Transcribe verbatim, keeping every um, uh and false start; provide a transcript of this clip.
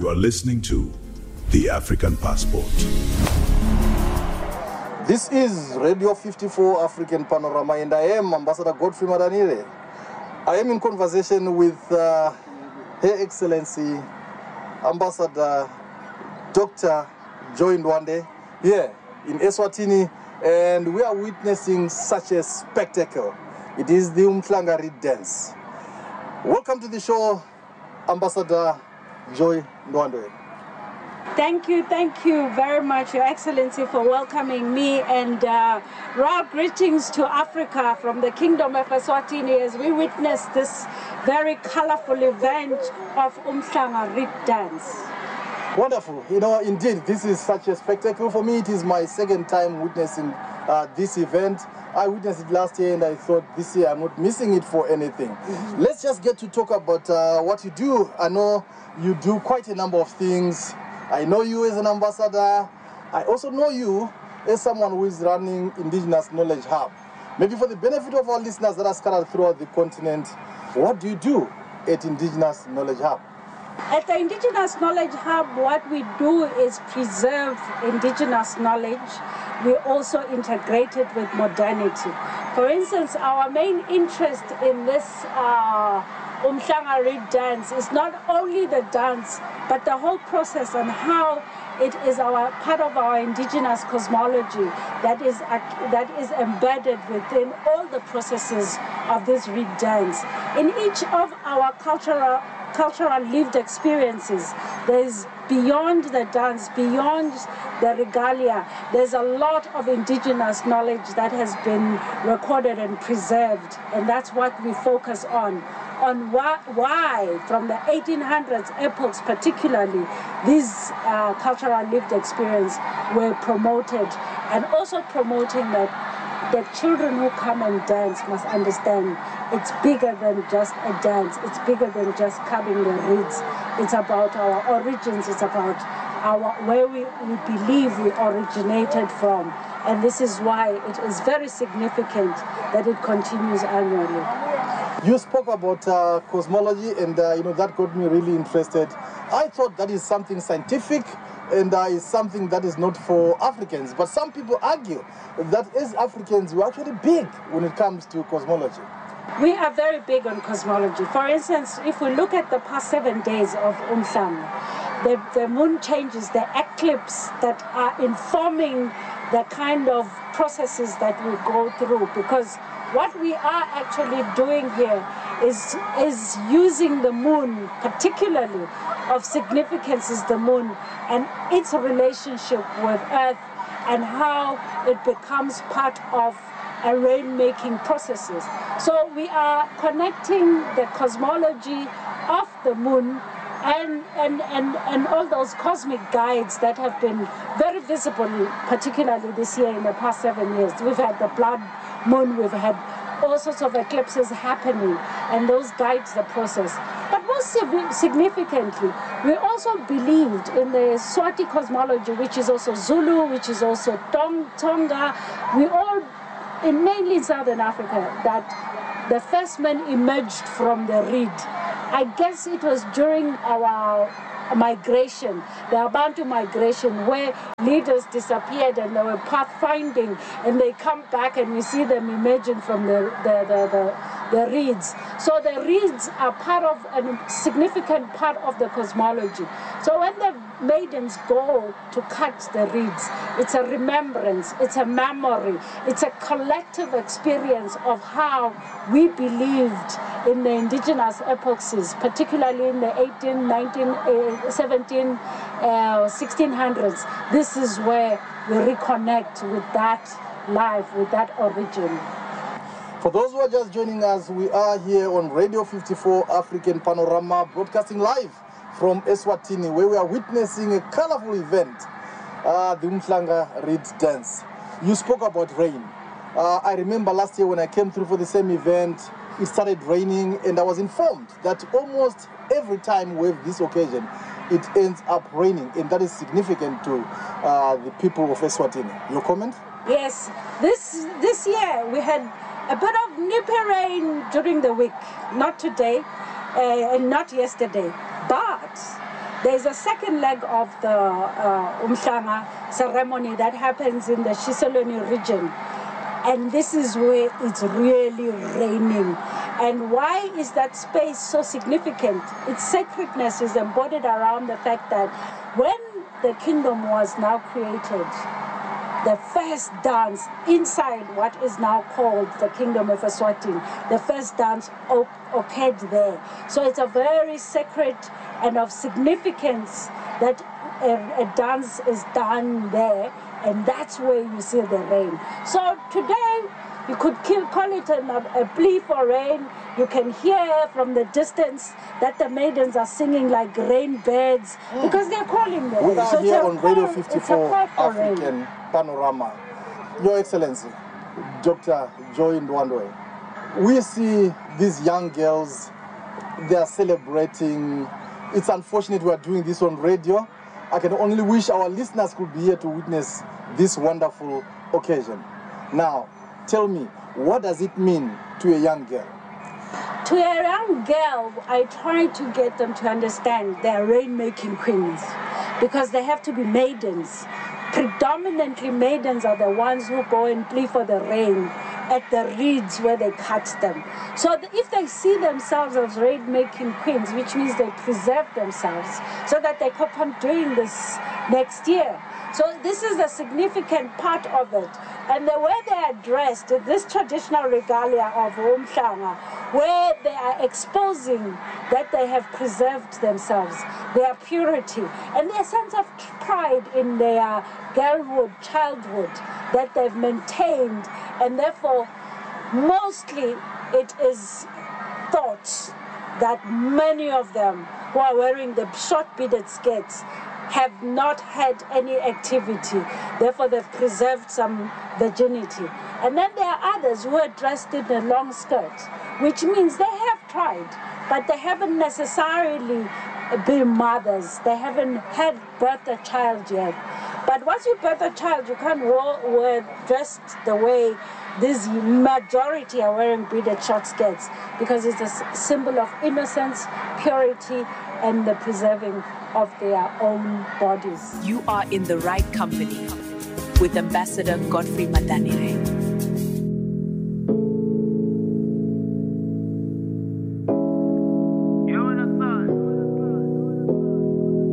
You are listening to The African Passport. This is Radio fifty-four African Panorama, and I am Ambassador Godfrey Madanile. I am in conversation with uh, Her Excellency Ambassador Doctor Joy Ndwande here in Eswatini, and we are witnessing such a spectacle. It is the Umhlanga Reed Dance. Welcome to the show, Ambassador Joy Ndwande. Thank you, thank you very much, Your Excellency, for welcoming me, and uh, royal greetings to Africa from the Kingdom of Eswatini as we witness this very colorful event of Umhlanga Reed Dance. Wonderful. You know, indeed, this is such a spectacle. For me, it is my second time witnessing uh, this event. I witnessed it last year, and I thought this year I'm not missing it for anything. Mm-hmm. Let's just get to talk about uh, what you do. I know you do quite a number of things. I know you as an ambassador. I also know you as someone who is running Indigenous Knowledge Hub. Maybe for the benefit of our listeners that are scattered throughout the continent, what do you do at Indigenous Knowledge Hub? At the Indigenous Knowledge Hub, what we do is preserve Indigenous knowledge. We also integrate it with modernity. For instance, our main interest in this uh, Umhlanga Reed Dance is not only the dance, but the whole process and how it is our part of our indigenous cosmology that is uh, that is embedded within all the processes of this Reed Dance. In each of our cultural cultural lived experiences, there is beyond the dance, beyond the regalia, there's a lot of indigenous knowledge that has been recorded and preserved, and that's what we focus on. On why, why, from the eighteen hundreds epochs particularly, these uh, cultural lived experience were promoted, and also promoting that the children who come and dance must understand it's bigger than just a dance, it's bigger than just cutting the reeds. It's about our origins, it's about our where we, we believe we originated from, and this is why it is very significant that it continues annually. You spoke about uh, cosmology, and uh, you know that got me really interested. I thought that is something scientific, and uh, is something that is not for Africans. But some people argue that as Africans, we're actually big when it comes to cosmology. We are very big on cosmology. For instance, if we look at the past seven days of Umhlanga, the, the moon changes, the eclipse that are informing the kind of processes that we go through, because what we are actually doing here is, is using the moon, particularly of significance is the moon and its relationship with Earth and how it becomes part of a rain-making processes. So we are connecting the cosmology of the moon and, and, and, and all those cosmic guides that have been very visible, particularly this year in the past seven years. We've had the blood moon, we've had all sorts of eclipses happening, and those guides the process. But most significantly, we also believed in the Swati cosmology, which is also Zulu, which is also Tong, Tonga. We all, in mainly in Southern Africa, that the first men emerged from the reed. I guess it was during our migration, the Abantu migration, where leaders disappeared and they were pathfinding, and they come back and we see them emerging from the, the, the, the, the reeds. So the reeds are part of a significant part of the cosmology. So when the maidens go to cut the reeds, it's a remembrance, it's a memory, it's a collective experience of how we believed in the indigenous epochs, particularly in the eighteen, nineteen, seventeen, uh, sixteen hundreds. This is where we reconnect with that life, with that origin. For those who are just joining us, we are here on Radio fifty-four African Panorama, broadcasting live from Eswatini, where we are witnessing a colorful event, uh, the Umhlanga Reed Dance. You spoke about rain. Uh, I remember last year when I came through for the same event, it started raining, and I was informed that almost every time we have this occasion, it ends up raining, and that is significant to uh, the people of Eswatini. Your comment? Yes, this this year we had a bit of nippy rain during the week, not today uh, and not yesterday, but There's a second leg of the uh, Umhlanga ceremony that happens in the Shiselweni region. And this is where it's really raining. And why is that space so significant? Its sacredness is embodied around the fact that when the kingdom was now created, the first dance inside what is now called the Kingdom of Eswatini, the first dance occurred there. So it's a very sacred and of significance that a, a dance is done there, and that's where you see the rain. So today, you could call it a, a plea for rain. You can hear from the distance that the maidens are singing like rain birds mm. because they're calling them. We are so here on Radio fifty-four African rain. Panorama. Your Excellency, Doctor Joy Ndwandwe, we see these young girls, they are celebrating. It's unfortunate we are doing this on radio. I can only wish our listeners could be here to witness this wonderful occasion. Now, tell me, what does it mean to a young girl? To a young girl, I try to get them to understand they're rain-making queens because they have to be maidens. Predominantly, maidens are the ones who go and plea for the rain at the reeds where they cut them. So if they see themselves as rain-making queens, which means they preserve themselves so that they can come doing this next year. So this is a significant part of it. And the way they are dressed, this traditional regalia of Umhlanga, where they are exposing that they have preserved themselves, their purity, and their sense of pride in their girlhood, childhood, that they've maintained, and therefore, mostly it is thought that many of them who are wearing the short beaded skirts have not had any activity, therefore they've preserved some virginity. And then there are others who are dressed in a long skirt, which means they have tried, but they haven't necessarily been mothers. They haven't had birthed a child yet. But once you birth a child, you can't wear dressed the way this majority are wearing beaded short skirts, because it's a symbol of innocence, purity, and the preserving of their own bodies. You are in the right company with Ambassador Godfrey Matanire.